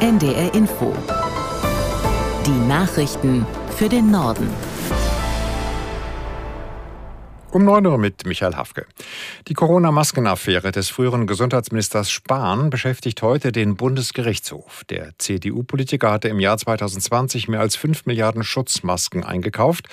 NDR Info. Die Nachrichten für den Norden. Um 9 Uhr mit Michael Hafke. Die Corona-Maskenaffäre des früheren Gesundheitsministers Spahn beschäftigt heute den Bundesgerichtshof. Der CDU-Politiker hatte im Jahr 2020 mehr als 5 Milliarden Schutzmasken eingekauft.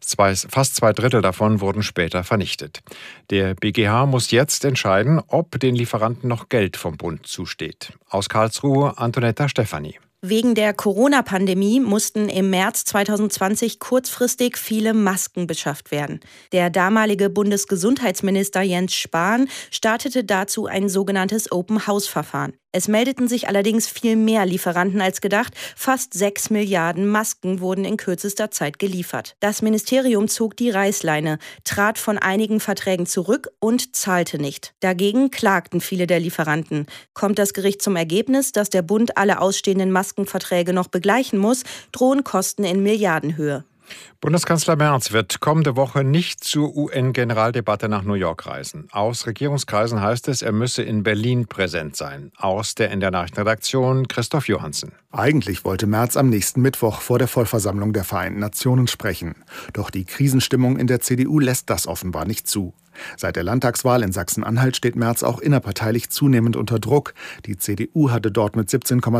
Fast 2/3 davon wurden später vernichtet. Der BGH muss jetzt entscheiden, ob den Lieferanten noch Geld vom Bund zusteht. Aus Karlsruhe, Antonetta Stefani. Wegen der Corona-Pandemie mussten im März 2020 kurzfristig viele Masken beschafft werden. Der damalige Bundesgesundheitsminister Jens Spahn startete dazu ein sogenanntes Open-House-Verfahren. Es meldeten sich allerdings viel mehr Lieferanten als gedacht. Fast 6 Milliarden Masken wurden in kürzester Zeit geliefert. Das Ministerium zog die Reißleine, trat von einigen Verträgen zurück und zahlte nicht. Dagegen klagten viele der Lieferanten. Kommt das Gericht zum Ergebnis, dass der Bund alle ausstehenden Maskenverträge noch begleichen muss, drohen Kosten in Milliardenhöhe. Bundeskanzler Merz wird kommende Woche nicht zur UN-Generaldebatte nach New York reisen. Aus Regierungskreisen heißt es, er müsse in Berlin präsent sein. Aus der NDR-Nachrichtenredaktion Christoph Johansen. Eigentlich wollte Merz am nächsten Mittwoch vor der Vollversammlung der Vereinten Nationen sprechen. Doch die Krisenstimmung in der CDU lässt das offenbar nicht zu. Seit der Landtagswahl in Sachsen-Anhalt steht Merz auch innerparteilich zunehmend unter Druck. Die CDU hatte dort mit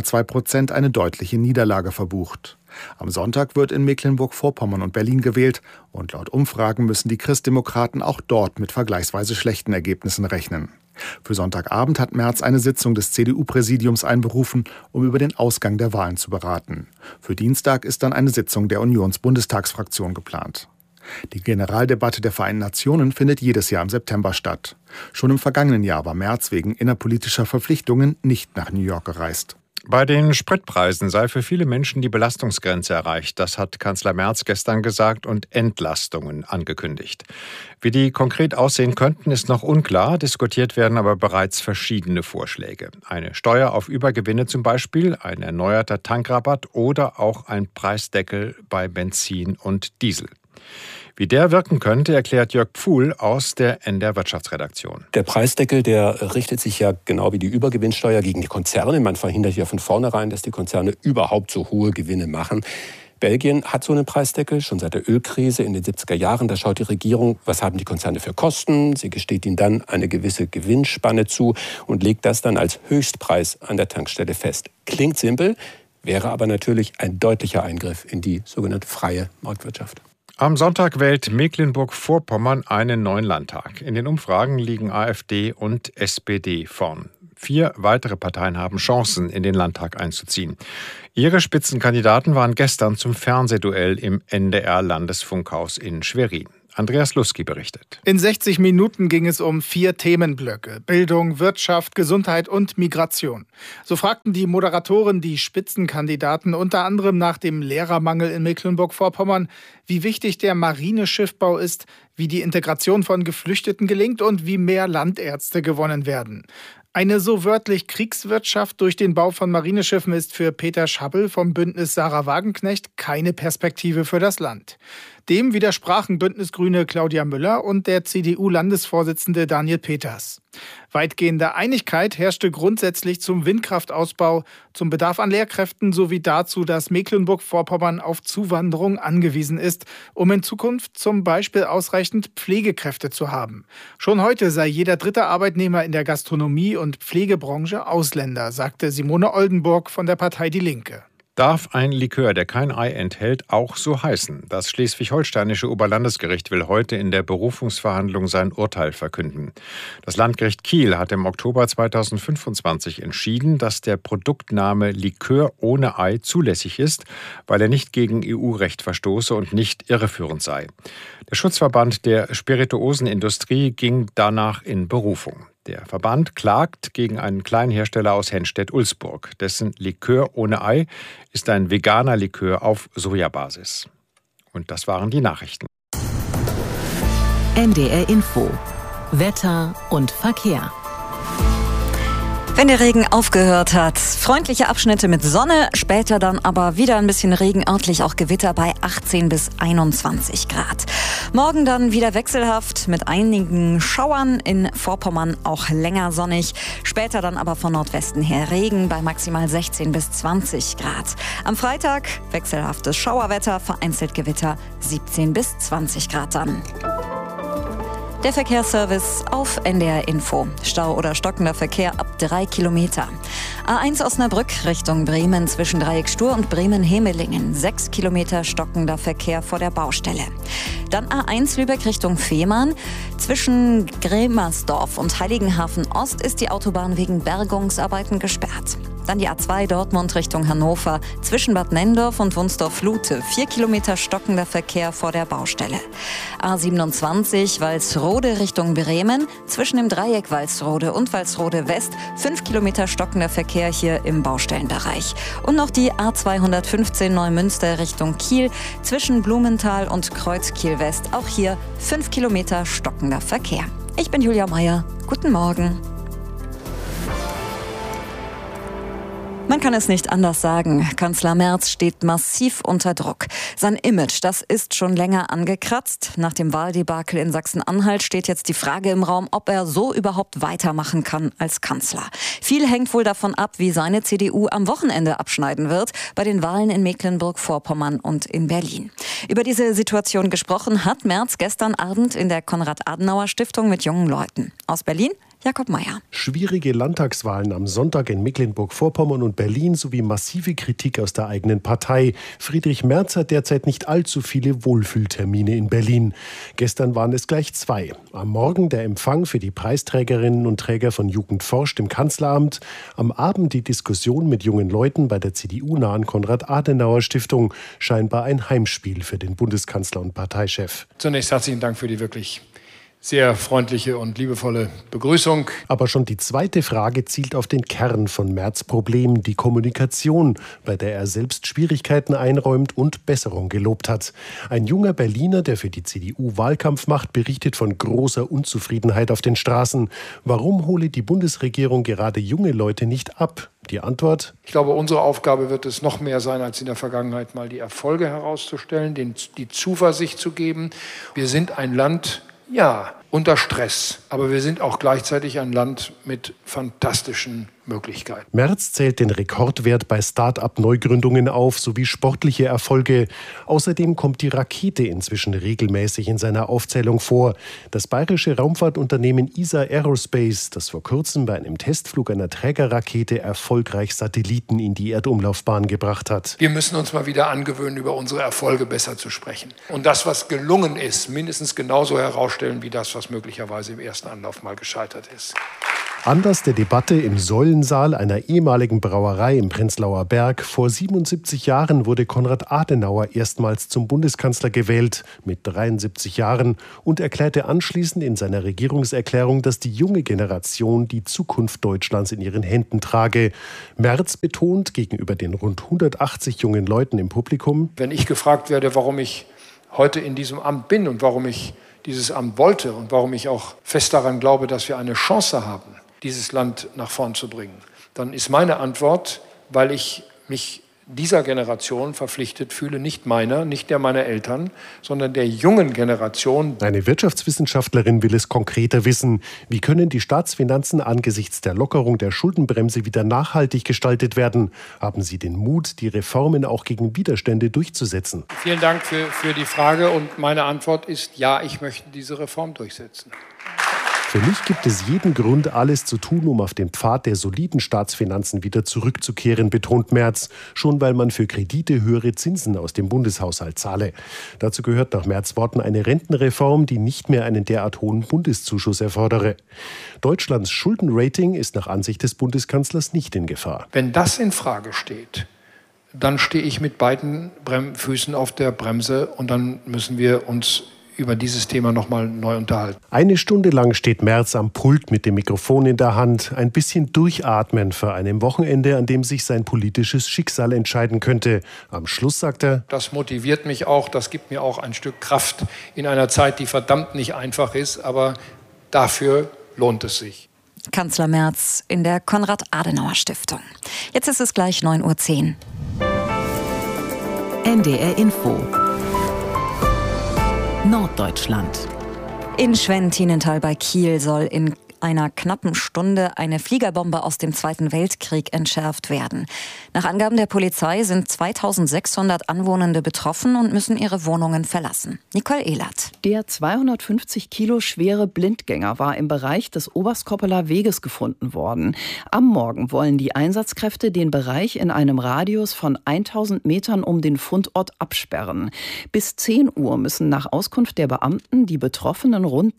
17,2% eine deutliche Niederlage verbucht. Am Sonntag wird in Mecklenburg-Vorpommern und Berlin gewählt und laut Umfragen müssen die Christdemokraten auch dort mit vergleichsweise schlechten Ergebnissen rechnen. Für Sonntagabend hat Merz eine Sitzung des CDU-Präsidiums einberufen, um über den Ausgang der Wahlen zu beraten. Für Dienstag ist dann eine Sitzung der Unions-Bundestagsfraktion geplant. Die Generaldebatte der Vereinten Nationen findet jedes Jahr im September statt. Schon im vergangenen Jahr war Merz wegen innerpolitischer Verpflichtungen nicht nach New York gereist. Bei den Spritpreisen sei für viele Menschen die Belastungsgrenze erreicht. Das hat Kanzler Merz gestern gesagt und Entlastungen angekündigt. Wie die konkret aussehen könnten, ist noch unklar. Diskutiert werden aber bereits verschiedene Vorschläge. Eine Steuer auf Übergewinne zum Beispiel, ein erneuerter Tankrabatt oder auch ein Preisdeckel bei Benzin und Diesel. Wie der wirken könnte, erklärt Jörg Pfuhl aus der NDR Wirtschaftsredaktion. Der Preisdeckel, der richtet sich ja genau wie die Übergewinnsteuer gegen die Konzerne. Man verhindert ja von vornherein, dass die Konzerne überhaupt so hohe Gewinne machen. Belgien hat so einen Preisdeckel, schon seit der Ölkrise in den 70er Jahren. Da schaut die Regierung, was haben die Konzerne für Kosten. Sie gesteht ihnen dann eine gewisse Gewinnspanne zu und legt das dann als Höchstpreis an der Tankstelle fest. Klingt simpel, wäre aber natürlich ein deutlicher Eingriff in die sogenannte freie Marktwirtschaft. Am Sonntag wählt Mecklenburg-Vorpommern einen neuen Landtag. In den Umfragen liegen AfD und SPD vorn. 4 weitere Parteien haben Chancen, in den Landtag einzuziehen. Ihre Spitzenkandidaten waren gestern zum Fernsehduell im NDR-Landesfunkhaus in Schwerin. Andreas Lusky berichtet. In 60 Minuten ging es um 4 Themenblöcke: Bildung, Wirtschaft, Gesundheit und Migration. So fragten die Moderatoren die Spitzenkandidaten unter anderem nach dem Lehrermangel in Mecklenburg-Vorpommern, wie wichtig der Marineschiffbau ist, wie die Integration von Geflüchteten gelingt und wie mehr Landärzte gewonnen werden. Eine so wörtlich Kriegswirtschaft durch den Bau von Marineschiffen ist für Peter Schabbel vom Bündnis Sarah Wagenknecht keine Perspektive für das Land. Dem widersprachen Bündnisgrüne Claudia Müller und der CDU-Landesvorsitzende Daniel Peters. Weitgehende Einigkeit herrschte grundsätzlich zum Windkraftausbau, zum Bedarf an Lehrkräften sowie dazu, dass Mecklenburg-Vorpommern auf Zuwanderung angewiesen ist, um in Zukunft zum Beispiel ausreichend Pflegekräfte zu haben. Schon heute sei jeder 3. Arbeitnehmer in der Gastronomie- und Pflegebranche Ausländer, sagte Simone Oldenburg von der Partei Die Linke. Darf ein Likör, der kein Ei enthält, auch so heißen? Das schleswig-holsteinische Oberlandesgericht will heute in der Berufungsverhandlung sein Urteil verkünden. Das Landgericht Kiel hat im Oktober 2025 entschieden, dass der Produktname Likör ohne Ei zulässig ist, weil er nicht gegen EU-Recht verstoße und nicht irreführend sei. Der Schutzverband der Spirituosenindustrie ging danach in Berufung. Der Verband klagt gegen einen Kleinhersteller aus Henstedt-Ulzburg. Dessen Likör ohne Ei ist ein veganer Likör auf Sojabasis. Und das waren die Nachrichten. NDR Info. Wetter und Verkehr. Wenn der Regen aufgehört hat, freundliche Abschnitte mit Sonne, später dann aber wieder ein bisschen Regen, örtlich auch Gewitter bei 18 bis 21 Grad. Morgen dann wieder wechselhaft mit einigen Schauern, in Vorpommern auch länger sonnig. Später dann aber von Nordwesten her Regen bei maximal 16 bis 20 Grad. Am Freitag wechselhaftes Schauerwetter, vereinzelt Gewitter 17 bis 20 Grad dann. Der Verkehrsservice auf NDR Info. Stau oder stockender Verkehr ab 3 Kilometer. A1 Osnabrück Richtung Bremen zwischen Dreieck Stur und Bremen-Hemelingen. 6 Kilometer stockender Verkehr vor der Baustelle. Dann A1 Lübeck Richtung Fehmarn. Zwischen Gremersdorf und Heiligenhafen Ost ist die Autobahn wegen Bergungsarbeiten gesperrt. Dann die A2 Dortmund Richtung Hannover. Zwischen Bad Nenndorf und Wunsdorf-Lute. 4 Kilometer stockender Verkehr vor der Baustelle. A27 Walsrode Richtung Bremen. Zwischen dem Dreieck Walsrode und Walsrode West. 5 Kilometer stockender Verkehr hier im Baustellenbereich. Und noch die A215 Neumünster Richtung Kiel. Zwischen Blumenthal und Kreuzkiel West. Auch hier 5 Kilometer stockender Verkehr. Ich bin Julia Meyer. Guten Morgen. Man kann es nicht anders sagen. Kanzler Merz steht massiv unter Druck. Sein Image, das ist schon länger angekratzt. Nach dem Wahldebakel in Sachsen-Anhalt steht jetzt die Frage im Raum, ob er so überhaupt weitermachen kann als Kanzler. Viel hängt wohl davon ab, wie seine CDU am Wochenende abschneiden wird bei den Wahlen in Mecklenburg-Vorpommern und in Berlin. Über diese Situation gesprochen hat Merz gestern Abend in der Konrad-Adenauer-Stiftung mit jungen Leuten. Aus Berlin Jakob Meyer. Schwierige Landtagswahlen am Sonntag in Mecklenburg-Vorpommern und Berlin sowie massive Kritik aus der eigenen Partei. Friedrich Merz hat derzeit nicht allzu viele Wohlfühltermine in Berlin. Gestern waren es gleich 2. Am Morgen der Empfang für die Preisträgerinnen und Träger von Jugend forscht im Kanzleramt. Am Abend die Diskussion mit jungen Leuten bei der CDU-nahen Konrad-Adenauer-Stiftung. Scheinbar ein Heimspiel für den Bundeskanzler und Parteichef. Zunächst herzlichen Dank für die wirklich sehr freundliche und liebevolle Begrüßung. Aber schon die zweite Frage zielt auf den Kern von Merz' Problem, die Kommunikation, bei der er selbst Schwierigkeiten einräumt und Besserung gelobt hat. Ein junger Berliner, der für die CDU Wahlkampf macht, berichtet von großer Unzufriedenheit auf den Straßen. Warum hole die Bundesregierung gerade junge Leute nicht ab? Die Antwort? Ich glaube, unsere Aufgabe wird es noch mehr sein, als in der Vergangenheit mal die Erfolge herauszustellen, die Zuversicht zu geben. Wir sind ein Land, ja, unter Stress. Aber wir sind auch gleichzeitig ein Land mit fantastischen Möglichkeiten. Merz zählt den Rekordwert bei Start-up-Neugründungen auf, sowie sportliche Erfolge. Außerdem kommt die Rakete inzwischen regelmäßig in seiner Aufzählung vor. Das bayerische Raumfahrtunternehmen ESA Aerospace, das vor kurzem bei einem Testflug einer Trägerrakete erfolgreich Satelliten in die Erdumlaufbahn gebracht hat. Wir müssen uns mal wieder angewöhnen, über unsere Erfolge besser zu sprechen. Und das, was gelungen ist, mindestens genauso herausstellen wie das, was möglicherweise im ersten Anlauf mal gescheitert ist. Anlass der Debatte im Säulensaal einer ehemaligen Brauerei im Prenzlauer Berg. Vor 77 Jahren wurde Konrad Adenauer erstmals zum Bundeskanzler gewählt, mit 73 Jahren, und erklärte anschließend in seiner Regierungserklärung, dass die junge Generation die Zukunft Deutschlands in ihren Händen trage. Merz betont gegenüber den rund 180 jungen Leuten im Publikum: Wenn ich gefragt werde, warum ich heute in diesem Amt bin und warum ich dieses Amt wollte und warum ich auch fest daran glaube, dass wir eine Chance haben, dieses Land nach vorn zu bringen, dann ist meine Antwort, weil ich mich dieser Generation verpflichtet fühle, nicht meiner, nicht der meiner Eltern, sondern der jungen Generation. Eine Wirtschaftswissenschaftlerin will es konkreter wissen. Wie können die Staatsfinanzen angesichts der Lockerung der Schuldenbremse wieder nachhaltig gestaltet werden? Haben Sie den Mut, die Reformen auch gegen Widerstände durchzusetzen? Vielen Dank für die Frage und meine Antwort ist ja, ich möchte diese Reform durchsetzen. Für mich gibt es jeden Grund, alles zu tun, um auf den Pfad der soliden Staatsfinanzen wieder zurückzukehren, betont Merz, schon weil man für Kredite höhere Zinsen aus dem Bundeshaushalt zahle. Dazu gehört nach Merz' Worten eine Rentenreform, die nicht mehr einen derart hohen Bundeszuschuss erfordere. Deutschlands Schuldenrating ist nach Ansicht des Bundeskanzlers nicht in Gefahr. Wenn das in Frage steht, dann stehe ich mit beiden Füßen auf der Bremse und dann müssen wir uns über dieses Thema nochmal neu unterhalten. Eine Stunde lang steht Merz am Pult mit dem Mikrofon in der Hand. Ein bisschen durchatmen vor einem Wochenende, an dem sich sein politisches Schicksal entscheiden könnte. Am Schluss sagt er: Das motiviert mich auch, das gibt mir auch ein Stück Kraft in einer Zeit, die verdammt nicht einfach ist, aber dafür lohnt es sich. Kanzler Merz in der Konrad-Adenauer-Stiftung. Jetzt ist es gleich 9:10 Uhr. NDR Info. Norddeutschland. In Schwentinental bei Kiel soll in einer knappen Stunde eine Fliegerbombe aus dem Zweiten Weltkrieg entschärft werden. Nach Angaben der Polizei sind 2600 Anwohnende betroffen und müssen ihre Wohnungen verlassen. Nicole Ehlert. Der 250 Kilo schwere Blindgänger war im Bereich des Oberskoppeler Weges gefunden worden. Am Morgen wollen die Einsatzkräfte den Bereich in einem Radius von 1000 Metern um den Fundort absperren. Bis 10 Uhr müssen nach Auskunft der Beamten die betroffenen rund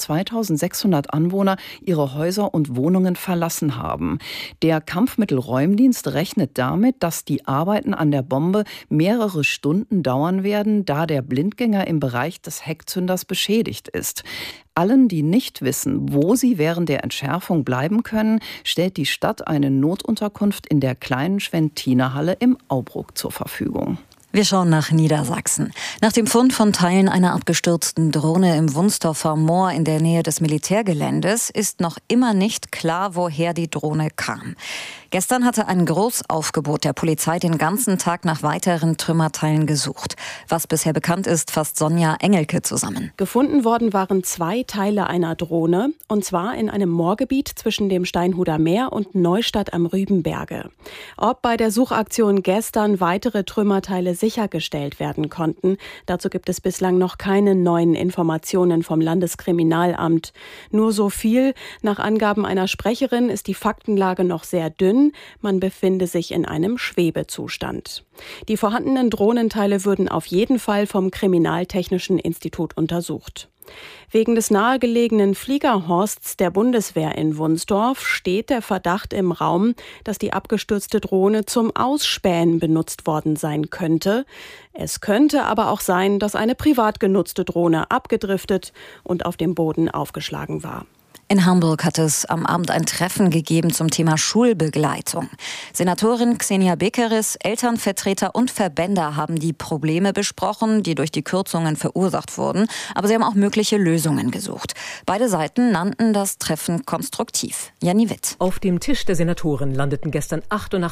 2600 Anwohner ihre Häuser und Wohnungen verlassen haben. Der Kampfmittelräumdienst rechnet damit, dass die Arbeiten an der Bombe mehrere Stunden dauern werden, da der Blindgänger im Bereich des Heckzünders beschädigt ist. Allen, die nicht wissen, wo sie während der Entschärfung bleiben können, stellt die Stadt eine Notunterkunft in der kleinen Schwentinerhalle im Aubruck zur Verfügung. Wir schauen nach Niedersachsen. Nach dem Fund von Teilen einer abgestürzten Drohne im Wunstorfer Moor in der Nähe des Militärgeländes ist noch immer nicht klar, woher die Drohne kam. Gestern hatte ein Großaufgebot der Polizei den ganzen Tag nach weiteren Trümmerteilen gesucht. Was bisher bekannt ist, fasst Sonja Engelke zusammen. Gefunden worden waren 2 Teile einer Drohne, und zwar in einem Moorgebiet zwischen dem Steinhuder Meer und Neustadt am Rübenberge. Ob bei der Suchaktion gestern weitere Trümmerteile sichergestellt werden konnten, dazu gibt es bislang noch keine neuen Informationen vom Landeskriminalamt. Nur so viel: Nach Angaben einer Sprecherin ist die Faktenlage noch sehr dünn. Man befinde sich in einem Schwebezustand. Die vorhandenen Drohnenteile würden auf jeden Fall vom Kriminaltechnischen Institut untersucht. Wegen des nahegelegenen Fliegerhorsts der Bundeswehr in Wunsdorf steht der Verdacht im Raum, dass die abgestürzte Drohne zum Ausspähen benutzt worden sein könnte. Es könnte aber auch sein, dass eine privat genutzte Drohne abgedriftet und auf dem Boden aufgeschlagen war. In Hamburg hat es am Abend ein Treffen gegeben zum Thema Schulbegleitung. Senatorin Xenia Bekeris, Elternvertreter und Verbände haben die Probleme besprochen, die durch die Kürzungen verursacht wurden. Aber sie haben auch mögliche Lösungen gesucht. Beide Seiten nannten das Treffen konstruktiv. Janni Witt. Auf dem Tisch der Senatoren landeten gestern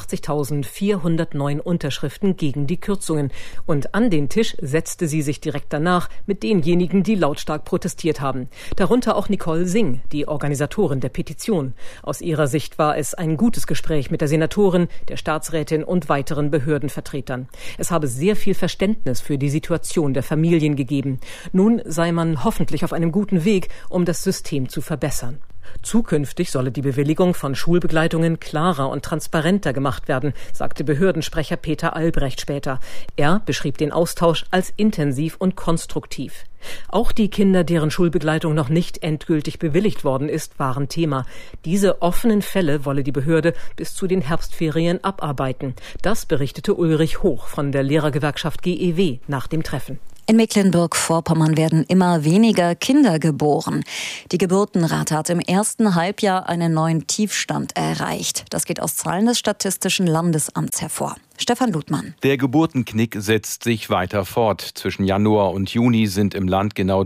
88.409 Unterschriften gegen die Kürzungen. Und an den Tisch setzte sie sich direkt danach mit denjenigen, die lautstark protestiert haben. Darunter auch Nicole Singh, die Organisatorin der Petition. Aus ihrer Sicht war es ein gutes Gespräch mit der Senatorin, der Staatsrätin und weiteren Behördenvertretern. Es habe sehr viel Verständnis für die Situation der Familien gegeben. Nun sei man hoffentlich auf einem guten Weg, um das System zu verbessern. Zukünftig solle die Bewilligung von Schulbegleitungen klarer und transparenter gemacht werden, sagte Behördensprecher Peter Albrecht später. Er beschrieb den Austausch als intensiv und konstruktiv. Auch die Kinder, deren Schulbegleitung noch nicht endgültig bewilligt worden ist, waren Thema. Diese offenen Fälle wolle die Behörde bis zu den Herbstferien abarbeiten. Das berichtete Ulrich Hoch von der Lehrergewerkschaft GEW nach dem Treffen. In Mecklenburg-Vorpommern werden immer weniger Kinder geboren. Die Geburtenrate hat im ersten Halbjahr einen neuen Tiefstand erreicht. Das geht aus Zahlen des Statistischen Landesamts hervor. Stefan Ludmann. Der Geburtenknick setzt sich weiter fort. Zwischen Januar und Juni sind im Land genau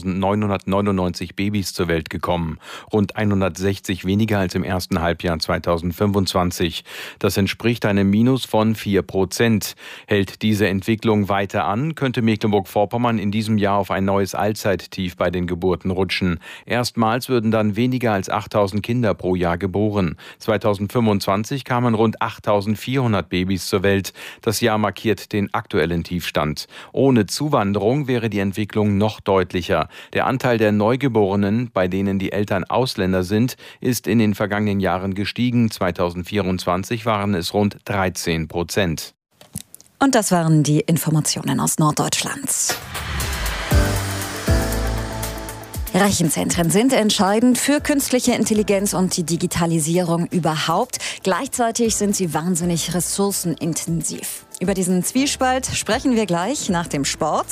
3.999 Babys zur Welt gekommen. Rund 160 weniger als im ersten Halbjahr 2025. Das entspricht einem Minus von 4%. Hält diese Entwicklung weiter an, könnte Mecklenburg-Vorpommern in diesem Jahr auf ein neues Allzeittief bei den Geburten rutschen. Erstmals würden dann weniger als 8.000 Kinder pro Jahr geboren. 2025 kamen rund 8.400 Babys zur Welt. Das Jahr markiert den aktuellen Tiefstand. Ohne Zuwanderung wäre die Entwicklung noch deutlicher. Der Anteil der Neugeborenen, bei denen die Eltern Ausländer sind, ist in den vergangenen Jahren gestiegen. 2024 waren es rund 13%. Und das waren die Informationen aus Norddeutschlands. Rechenzentren sind entscheidend für künstliche Intelligenz und die Digitalisierung überhaupt. Gleichzeitig sind sie wahnsinnig ressourcenintensiv. Über diesen Zwiespalt sprechen wir gleich nach dem Sport.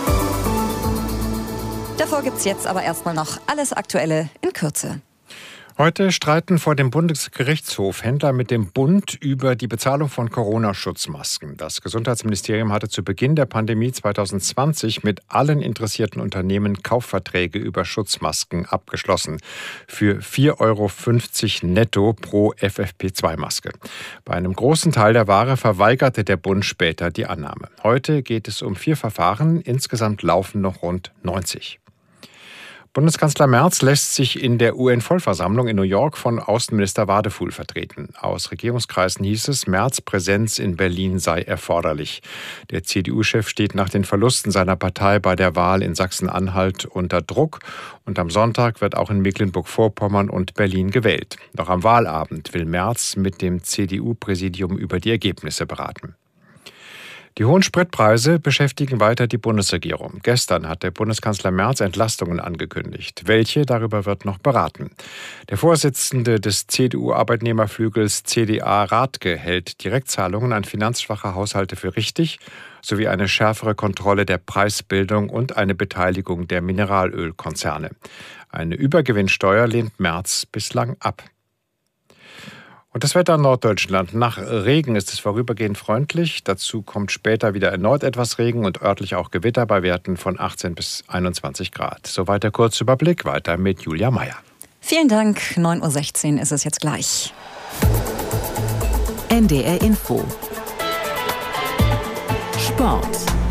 Davor gibt's jetzt aber erstmal noch alles Aktuelle in Kürze. Heute streiten vor dem Bundesgerichtshof Händler mit dem Bund über die Bezahlung von Corona-Schutzmasken. Das Gesundheitsministerium hatte zu Beginn der Pandemie 2020 mit allen interessierten Unternehmen Kaufverträge über Schutzmasken abgeschlossen. Für 4,50 € netto pro FFP2-Maske. Bei einem großen Teil der Ware verweigerte der Bund später die Annahme. Heute geht es um 4 Verfahren. Insgesamt laufen noch rund 90. Bundeskanzler Merz lässt sich in der UN-Vollversammlung in New York von Außenminister Wadefuhl vertreten. Aus Regierungskreisen hieß es, Merz' Präsenz in Berlin sei erforderlich. Der CDU-Chef steht nach den Verlusten seiner Partei bei der Wahl in Sachsen-Anhalt unter Druck. Und am Sonntag wird auch in Mecklenburg-Vorpommern und Berlin gewählt. Noch am Wahlabend will Merz mit dem CDU-Präsidium über die Ergebnisse beraten. Die hohen Spritpreise beschäftigen weiter die Bundesregierung. Gestern hat der Bundeskanzler Merz Entlastungen angekündigt. Welche, darüber wird noch beraten. Der Vorsitzende des CDU-Arbeitnehmerflügels CDA Rathke hält Direktzahlungen an finanzschwache Haushalte für richtig, sowie eine schärfere Kontrolle der Preisbildung und eine Beteiligung der Mineralölkonzerne. Eine Übergewinnsteuer lehnt Merz bislang ab. Und das Wetter in Norddeutschland. Nach Regen ist es vorübergehend freundlich. Dazu kommt später wieder erneut etwas Regen und örtlich auch Gewitter bei Werten von 18 bis 21 Grad. Soweit der Kurzüberblick. Weiter mit Julia Meyer. Vielen Dank. 9:16 Uhr ist es jetzt gleich. NDR Info. Sport.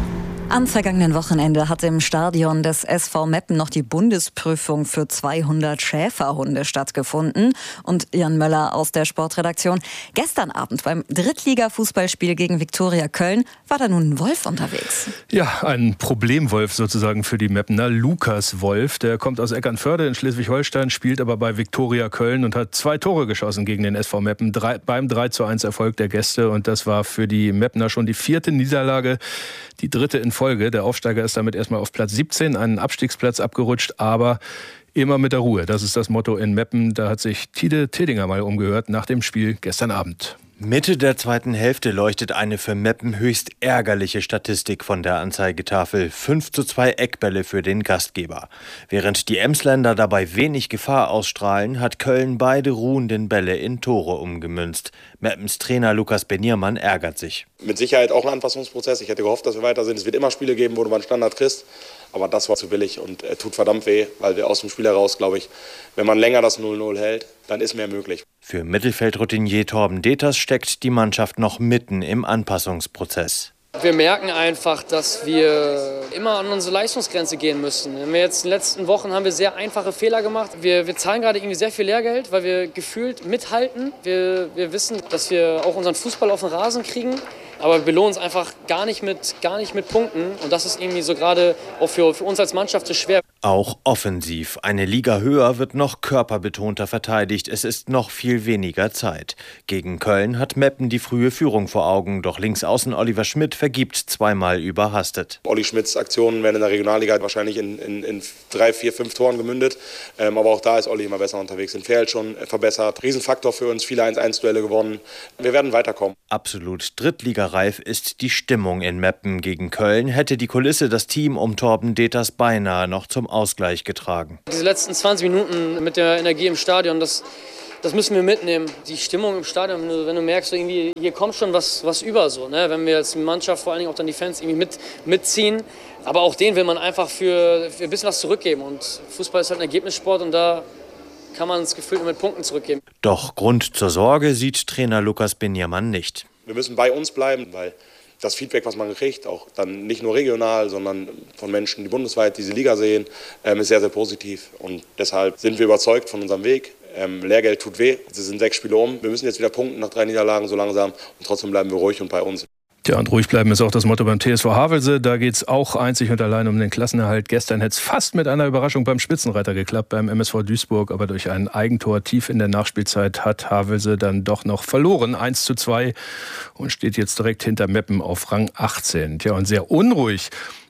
Am vergangenen Wochenende hat im Stadion des SV Meppen noch die Bundesprüfung für 200 Schäferhunde stattgefunden. Und Jan Möller aus der Sportredaktion. Gestern Abend beim Drittliga-Fußballspiel gegen Viktoria Köln war da nun ein Wolf unterwegs. Ja, ein Problemwolf sozusagen für die Meppener. Lukas Wolf, der kommt aus Eckernförde in Schleswig-Holstein, spielt aber bei Viktoria Köln und hat 2 Tore geschossen gegen den SV Meppen beim 3:1 Erfolg der Gäste. Und das war für die Meppener schon die 4. Niederlage, die 3. in Folge. Der Aufsteiger ist damit erstmal auf Platz 17, einen Abstiegsplatz abgerutscht, aber immer mit der Ruhe. Das ist das Motto in Meppen. Da hat sich Tide Tedinger mal umgehört nach dem Spiel gestern Abend. Mitte der zweiten Hälfte leuchtet eine für Meppen höchst ärgerliche Statistik von der Anzeigetafel. 5:2 Eckbälle für den Gastgeber. Während die Emsländer dabei wenig Gefahr ausstrahlen, hat Köln beide ruhenden Bälle in Tore umgemünzt. Meppens Trainer Lukas Beniermann ärgert sich. Mit Sicherheit auch ein Anpassungsprozess. Ich hätte gehofft, dass wir weiter sind. Es wird immer Spiele geben, wo du mal einen Standard kriegst. Aber das war zu billig und tut verdammt weh, weil wir aus dem Spiel heraus, glaube ich, wenn man länger das 0:0 hält, dann ist mehr möglich. Für Mittelfeldroutinier Torben Deters steckt die Mannschaft noch mitten im Anpassungsprozess. Wir merken einfach, dass wir immer an unsere Leistungsgrenze gehen müssen. In den letzten Wochen haben wir sehr einfache Fehler gemacht. Wir zahlen gerade irgendwie sehr viel Lehrgeld, weil wir gefühlt mithalten. Wir wissen, dass wir auch unseren Fußball auf den Rasen kriegen. Aber wir belohnen uns einfach gar nicht mit Punkten. Und das ist irgendwie so gerade auch für uns als Mannschaft so schwer. Auch offensiv. Eine Liga höher wird noch körperbetonter verteidigt. Es ist noch viel weniger Zeit. Gegen Köln hat Meppen die frühe Führung vor Augen. Doch Linksaußen Oliver Schmidt vergibt zweimal überhastet. Olli Schmidts Aktionen werden in der Regionalliga wahrscheinlich in 3, 4, 5 Toren gemündet. Aber auch da ist Olli immer besser unterwegs. Den Feld schon verbessert. Riesenfaktor für uns. Viele 1-1-Duelle gewonnen. Wir werden weiterkommen. Absolut drittligareif ist die Stimmung in Meppen. Gegen Köln hätte die Kulisse das Team um Torben Deters beinahe noch zum Ausgleich getragen. Diese letzten 20 Minuten mit der Energie im Stadion, das müssen wir mitnehmen. Die Stimmung im Stadion, wenn du merkst, irgendwie, hier kommt schon was über. So, ne? Wenn wir als Mannschaft, vor allen Dingen auch dann die Fans irgendwie mitziehen. Aber auch denen will man einfach für ein bisschen was zurückgeben. Und Fußball ist halt ein Ergebnissport und da kann man es gefühlt nur mit Punkten zurückgeben. Doch Grund zur Sorge sieht Trainer Lukas Beniermann nicht. Wir müssen bei uns bleiben, weil das Feedback, was man kriegt, auch dann nicht nur regional, sondern von Menschen, die bundesweit diese Liga sehen, ist sehr, sehr positiv. Und deshalb sind wir überzeugt von unserem Weg. Lehrgeld tut weh, es sind 6 Spiele um. Wir müssen jetzt wieder punkten nach 3 Niederlagen so langsam und trotzdem bleiben wir ruhig und bei uns. Ja, und ruhig bleiben ist auch das Motto beim TSV Havelse. Da geht es auch einzig und allein um den Klassenerhalt. Gestern hätte es fast mit einer Überraschung beim Spitzenreiter geklappt, beim MSV Duisburg. Aber durch ein Eigentor tief in der Nachspielzeit hat Havelse dann doch noch verloren. 1:2 und steht jetzt direkt hinter Meppen auf Rang 18. Ja, und sehr unruhig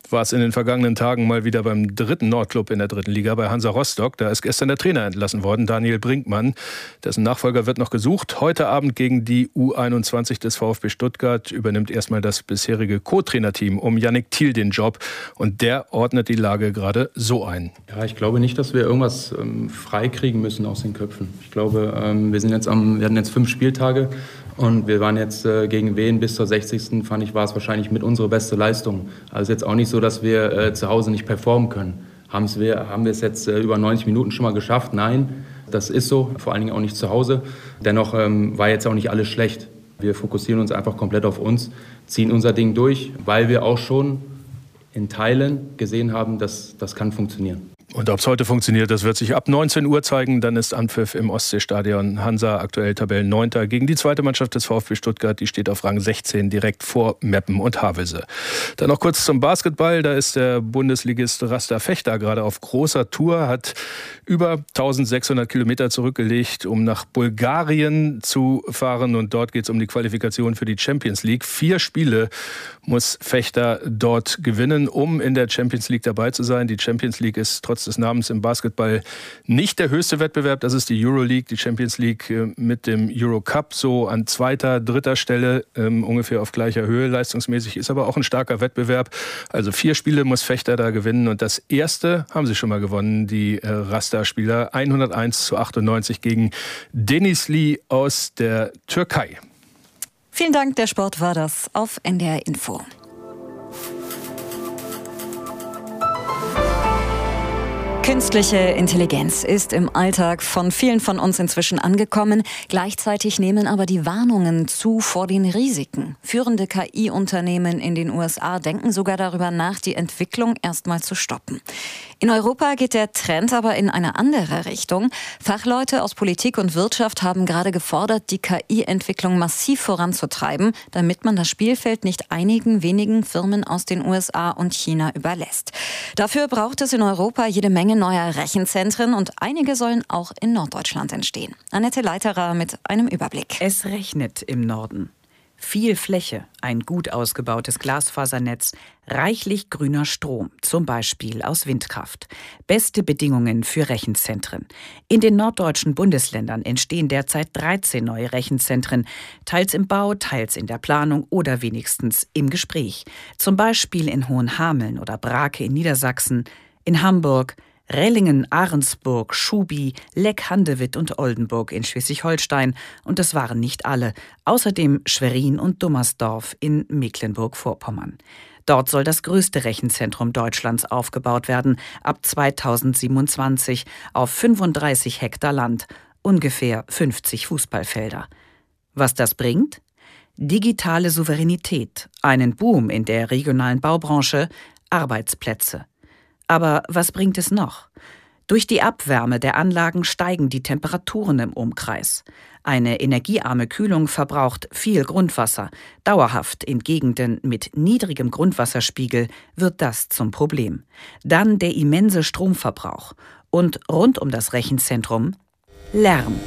war es in den vergangenen Tagen mal wieder beim dritten Nordclub in der dritten Liga, bei Hansa Rostock. Da ist gestern der Trainer entlassen worden, Daniel Brinkmann. Dessen Nachfolger wird noch gesucht. Heute Abend gegen die U21 des VfB Stuttgart übernimmt erstmal das bisherige Co-Trainerteam um Yannick Thiel den Job. Und der ordnet die Lage gerade so ein. Ja, ich glaube nicht, dass wir irgendwas freikriegen müssen aus den Köpfen. Ich glaube, wir hatten jetzt 5 Spieltage. Und wir waren jetzt gegen Wien bis zur 60. fand ich, war es wahrscheinlich mit unsere beste Leistung. Also jetzt auch nicht so, dass wir zu Hause nicht performen können. Haben wir es jetzt über 90 Minuten schon mal geschafft? Nein, das ist so, vor allen Dingen auch nicht zu Hause. Dennoch war jetzt auch nicht alles schlecht. Wir fokussieren uns einfach komplett auf uns, ziehen unser Ding durch, weil wir auch schon in Teilen gesehen haben, dass das kann funktionieren. Und ob es heute funktioniert, das wird sich ab 19 Uhr zeigen. Dann ist Anpfiff im Ostseestadion. Hansa aktuell Tabellenneunter gegen die zweite Mannschaft des VfB Stuttgart. Die steht auf Rang 16 direkt vor Meppen und Havelse. Dann noch kurz zum Basketball. Da ist der Bundesligist Rasta Fechter gerade auf großer Tour, hat über 1600 Kilometer zurückgelegt, um nach Bulgarien zu fahren. Und dort geht es um die Qualifikation für die Champions League. 4 Spiele muss Fechter dort gewinnen, um in der Champions League dabei zu sein. Die Champions League ist trotz des Namens im Basketball nicht der höchste Wettbewerb. Das ist die Euroleague, die Champions League mit dem Eurocup, so an 2., 3. Stelle, ungefähr auf gleicher Höhe leistungsmäßig, ist aber auch ein starker Wettbewerb. Also 4 Spiele muss Fechter da gewinnen und das erste haben sie schon mal gewonnen, die Rasta-Spieler, 101:98 gegen Denizli aus der Türkei. Vielen Dank, der Sport war das auf NDR Info. Künstliche Intelligenz ist im Alltag von vielen von uns inzwischen angekommen. Gleichzeitig nehmen aber die Warnungen zu vor den Risiken. Führende KI-Unternehmen in den USA denken sogar darüber nach, die Entwicklung erstmal zu stoppen. In Europa geht der Trend aber in eine andere Richtung. Fachleute aus Politik und Wirtschaft haben gerade gefordert, die KI-Entwicklung massiv voranzutreiben, damit man das Spielfeld nicht einigen wenigen Firmen aus den USA und China überlässt. Dafür braucht es in Europa jede Menge neuer Rechenzentren und einige sollen auch in Norddeutschland entstehen. Annette Leiterer mit einem Überblick. Es rechnet im Norden. Viel Fläche, ein gut ausgebautes Glasfasernetz, reichlich grüner Strom, zum Beispiel aus Windkraft. Beste Bedingungen für Rechenzentren. In den norddeutschen Bundesländern entstehen derzeit 13 neue Rechenzentren, teils im Bau, teils in der Planung oder wenigstens im Gespräch. Zum Beispiel in Hohenhameln oder Brake in Niedersachsen, in Hamburg, Rellingen, Ahrensburg, Schubi, Leck-Handewitt und Oldenburg in Schleswig-Holstein. Und das waren nicht alle. Außerdem Schwerin und Dummersdorf in Mecklenburg-Vorpommern. Dort soll das größte Rechenzentrum Deutschlands aufgebaut werden, ab 2027 auf 35 Hektar Land, ungefähr 50 Fußballfelder. Was das bringt? Digitale Souveränität, einen Boom in der regionalen Baubranche, Arbeitsplätze. Aber was bringt es noch? Durch die Abwärme der Anlagen steigen die Temperaturen im Umkreis. Eine energiearme Kühlung verbraucht viel Grundwasser. Dauerhaft in Gegenden mit niedrigem Grundwasserspiegel wird das zum Problem. Dann der immense Stromverbrauch. Und rund um das Rechenzentrum Lärm.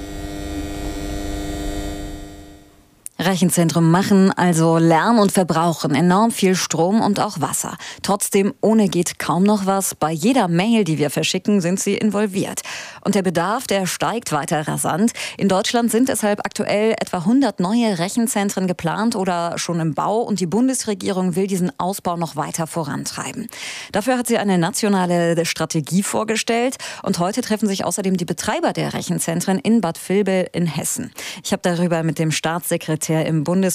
Rechenzentren machen also Lärm und verbrauchen enorm viel Strom und auch Wasser. Trotzdem, ohne geht kaum noch was. Bei jeder Mail, die wir verschicken, sind sie involviert. Und der Bedarf, der steigt weiter rasant. In Deutschland sind deshalb aktuell etwa 100 neue Rechenzentren geplant oder schon im Bau. Und die Bundesregierung will diesen Ausbau noch weiter vorantreiben. Dafür hat sie eine nationale Strategie vorgestellt. Und heute treffen sich außerdem die Betreiber der Rechenzentren in Bad Vilbel in Hessen. Ich habe darüber mit dem Staatssekretär im